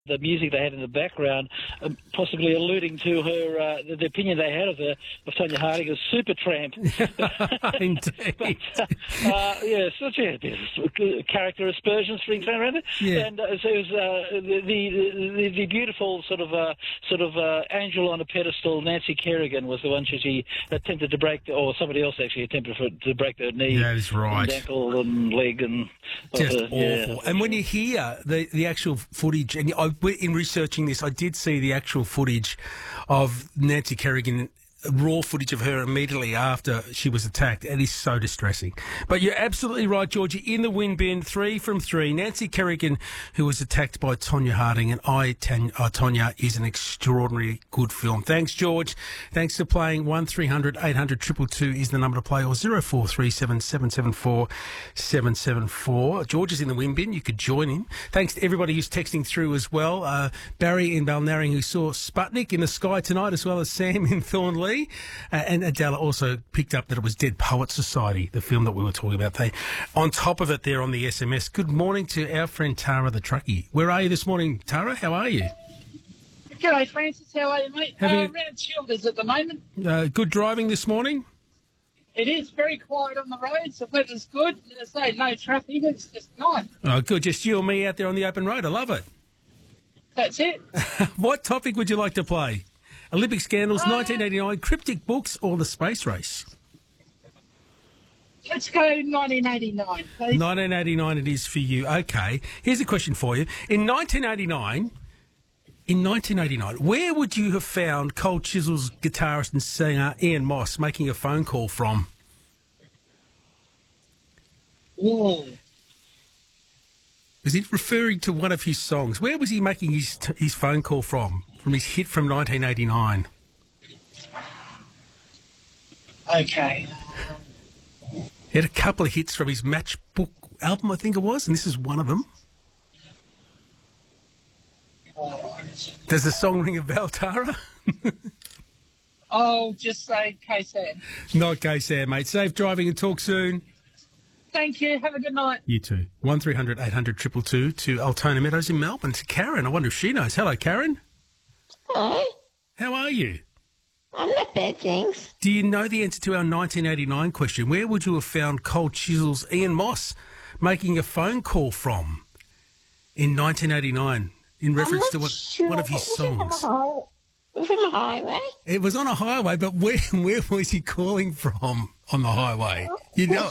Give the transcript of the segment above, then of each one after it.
the music they had in the background, possibly alluding to her, the opinion they had of Tonya Harding as super tramp. Indeed. But, such a character aspersions being thrown around it. Yeah. And so it was the beautiful sort of angel on a pedestal. Nancy Kerrigan was the one she attempted to break, or somebody else actually attempted to break her knee. That is right. And ankle and leg and just awful. Yeah. And when you hear the actual footage, and in researching this, I did see the actual footage of Nancy Kerrigan, raw footage of her immediately after she was attacked. It is so distressing. But you're absolutely right, Georgie. In the win bin, 3 from 3. Nancy Kerrigan, who was attacked by Tonya Harding, and Tonya is an extraordinary good film. Thanks, George. Thanks for playing. 1300 800 222 is the number to play, or 0437 774 774. George is in the win bin. You could join him. Thanks to everybody who's texting through as well. Barry in Balnarring, who saw Sputnik in the sky tonight, as well as Sam in Thornley. And Adela also picked up that it was Dead Poets Society, the film that we were talking about. On top of it there on the SMS, good morning to our friend Tara the truckie. Where are you this morning, Tara? How are you? G'day, Francis. How are you, mate? Around Childers at the moment. Good driving this morning? It is very quiet on the roads. The weather's good. As I say, no traffic. It's just nice. Oh, good. Just you and me out there on the open road. I love it. That's it. What topic would you like to play? Olympic scandals, 1989, cryptic books, or the space race? Let's go 1989, please. 1989 it is for you. Okay. Here's a question for you. In 1989, where would you have found Cold Chisel's guitarist and singer Ian Moss making a phone call from? Whoa. Was he referring to one of his songs? Where was he making his phone call from? From his hit from 1989. Okay. He had a couple of hits from his Matchbook album, I think it was, and this is one of them. Does the song ring a bell, Tara? I'll just say KSAD. Not KSAD, mate. Safe driving and talk soon. Thank you. Have a good night. You too. 1300 800 222 to Altona Meadows in Melbourne. To Karen. I wonder if she knows. Hello, Karen. Hello. How are you? I'm not bad, thanks. Do you know the answer to our 1989 question? Where would you have found Cold Chisel's Ian Moss making a phone call from in 1989 in reference to one of his songs? Was it on a highway? It was on a highway, but where was he calling from on the highway? You know,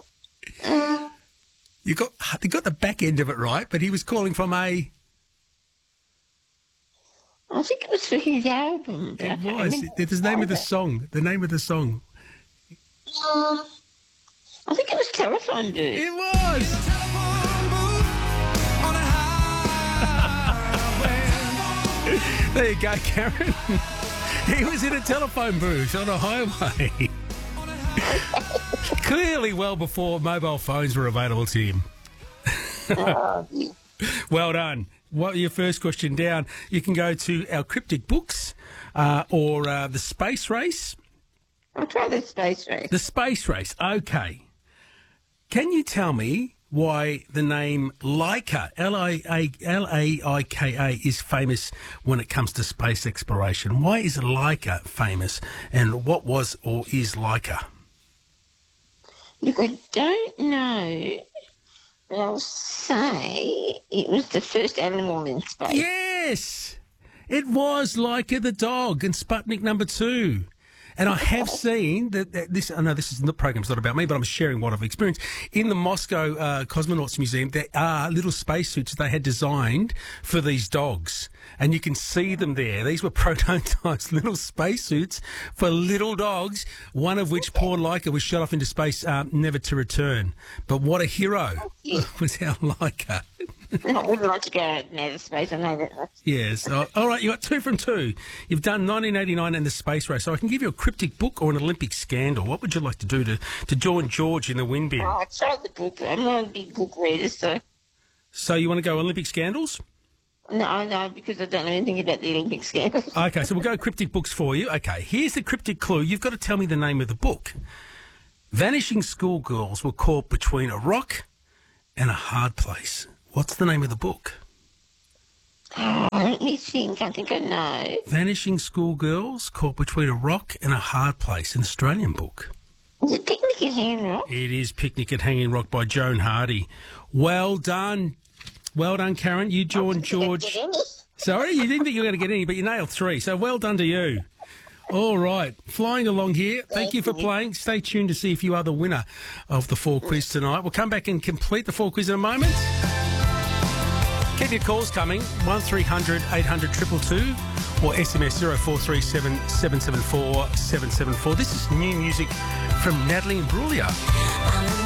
you got the back end of it right, but he was calling from a... I think it was for his album. It was. There's the name of the song. The name of the song. I think it was Telephone Booth. It was. There you go, Karen. He was in a telephone booth on a highway. Clearly well before mobile phones were available to him. Well done. What your first question down? You can go to our cryptic books or the space race. I'll try the space race. The space race. Okay. Can you tell me why the name Laika, Laika, is famous when it comes to space exploration? Why is Laika famous, and what was or is Laika? Look, I don't know, but I'll say it was the first animal in space. Yes! It was Laika the dog and Sputnik number 2. And I have seen that this. I know this is the program's not about me, but I'm sharing what I've experienced in the Moscow Cosmonauts Museum. There are little spacesuits they had designed for these dogs, and you can see them there. These were prototypes, little spacesuits for little dogs. One of which, poor Laika, was shot off into space, never to return. But what a hero was our Laika. I wouldn't like to go out in outer space, I know that much. Yes. All right, you got 2 from 2. You've done 1989 and the space race. So I can give you a cryptic book or an Olympic scandal. What would you like to do to join George in the win bin? Oh, I'll try the book. I'm not a big book reader, so... So you want to go Olympic scandals? No, because I don't know anything about the Olympic scandals. Okay, so we'll go cryptic books for you. Okay, here's the cryptic clue. You've got to tell me the name of the book. Vanishing schoolgirls were caught between a rock and a hard place. What's the name of the book? let me think. I think I know. Vanishing Schoolgirls, caught between a rock and a hard place, an Australian book. Is it Picnic at Hanging Rock? It is Picnic at Hanging Rock by Joan Hardy. Well done. Well done, Karen. You joined George. Sorry, you didn't think you were going to get any, but you nailed 3. So well done to you. All right. Flying along here. Thank you for playing. Stay tuned to see if you are the winner of the 4 quiz tonight. We'll come back and complete the 4 quiz in a moment. Keep your calls coming. 1300 800 222 or SMS 0437 774 774. This is new music from Natalie Imbruglia.